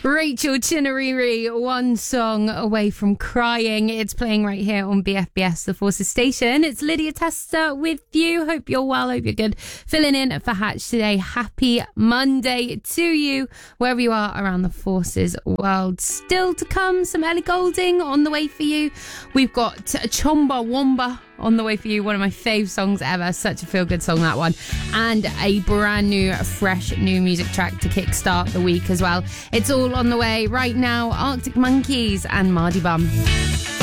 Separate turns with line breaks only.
Rachel Chinariri, One Song Away from Crying. It's playing right here on BFBS, the Forces Station. It's Lydia Tester with you. Hope you're well, hope you're good. Filling in for Hatch today. Happy Monday to you, wherever you are around the Forces world. Still to come, some Ellie Goulding on the way for you. We've got Chomba Womba on the way for you, one of my fave songs ever, such a feel-good song, that one, and a brand new, fresh new music track to kickstart the week as well. It's all on the way right now. Arctic Monkeys and Mardy Bum.